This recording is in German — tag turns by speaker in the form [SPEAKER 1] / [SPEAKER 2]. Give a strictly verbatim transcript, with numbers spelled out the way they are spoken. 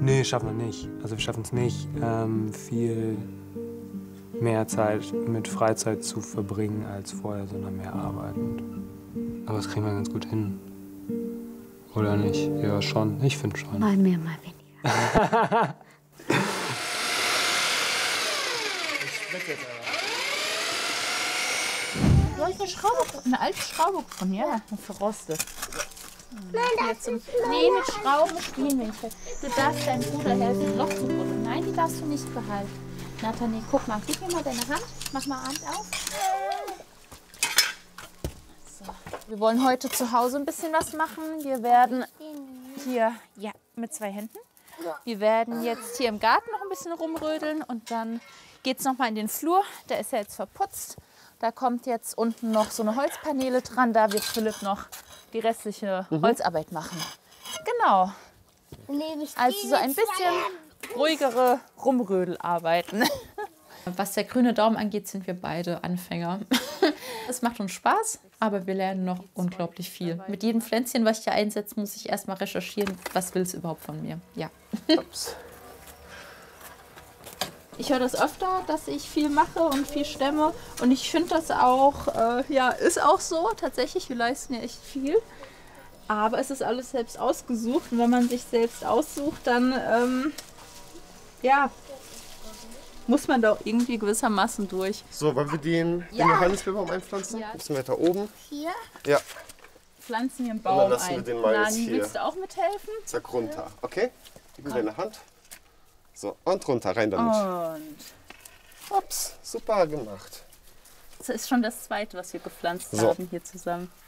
[SPEAKER 1] Nee, schaffen wir nicht. Also wir schaffen es nicht, ähm, viel mehr Zeit mit Freizeit zu verbringen als vorher, sondern mehr arbeiten. Aber das kriegen wir ganz gut hin. Oder nicht? Ja, schon. Ich finde schon.
[SPEAKER 2] Mal mehr, mal weniger.
[SPEAKER 3] Soll ich eine Schraube, eine alte Schraube von ja, verrostet.
[SPEAKER 2] Nein, das
[SPEAKER 3] Zum, nee, mit Schrauben spielen wir nicht. Du darfst deinem Bruder helfen, ein Loch zu buddeln. Nein, die darfst du nicht behalten. Nathalie, guck mal, gib mir mal deine Hand. Mach mal Hand auf. So. Wir wollen heute zu Hause ein bisschen was machen. Wir werden hier, ja, mit zwei Händen. Wir werden jetzt hier im Garten noch ein bisschen rumrödeln und dann geht es noch mal in den Flur. Der ist ja jetzt verputzt. Da kommt jetzt unten noch so eine Holzpaneele dran. Da wird Philipp noch die restliche mhm. Holzarbeit machen. Genau. Also so ein bisschen ruhigere Rumrödelarbeiten. Was der grüne Daumen angeht, sind wir beide Anfänger. Es macht uns Spaß, aber wir lernen noch unglaublich viel. Mit jedem Pflänzchen, was ich hier einsetze, muss ich erstmal recherchieren, was will es überhaupt von mir. Ja. Ups. Ich höre das öfter, dass ich viel mache und viel stemme. Und ich finde das auch, äh, ja, ist auch so. Tatsächlich, wir leisten ja echt viel. Aber es ist alles selbst ausgesucht. Und wenn man sich selbst aussucht, dann, ähm, ja, muss man da auch irgendwie gewissermaßen durch.
[SPEAKER 4] So, wollen wir den,
[SPEAKER 3] Ja.
[SPEAKER 4] den Johannisbeerbaum einpflanzen?
[SPEAKER 3] Ja.
[SPEAKER 4] Ein bisschen weiter oben.
[SPEAKER 2] Hier?
[SPEAKER 4] Ja,
[SPEAKER 3] Pflanzen wir einen
[SPEAKER 4] und dann
[SPEAKER 3] Baum
[SPEAKER 4] lassen
[SPEAKER 3] ein.
[SPEAKER 4] wir den mal jetzt
[SPEAKER 3] Nani,
[SPEAKER 4] hier.
[SPEAKER 3] willst du auch mithelfen?
[SPEAKER 4] Zack, runter. Okay? Gib mir deine Hand. So, und runter, rein damit.
[SPEAKER 3] Und
[SPEAKER 4] Ups, super gemacht.
[SPEAKER 3] das ist schon das zweite, was wir gepflanzt
[SPEAKER 4] So.
[SPEAKER 3] haben hier zusammen.